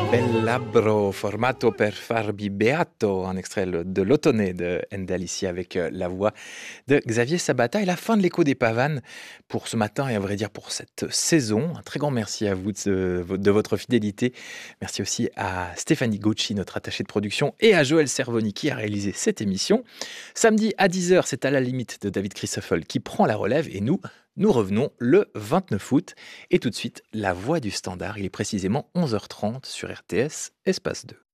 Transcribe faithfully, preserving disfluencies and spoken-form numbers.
Bel labbro formato per farmi beato, un extrait le- de l'Automne de Handel ici avec euh, la voix de Xavier Sabata et la fin de l'écho des pavanes pour ce matin et à vrai dire pour cette saison. Un très grand merci à vous de, ce- de votre fidélité. Merci aussi à Stéphanie Gaucci, notre attachée de production, et à Joël Servoni qui a réalisé cette émission. Samedi à dix heures, c'est à la limite de David Christoffel qui prend la relève et nous, nous revenons le vingt-neuf août. Et tout de suite, la voix du standard, il est précisément onze heures trente sur R T S, espace deux.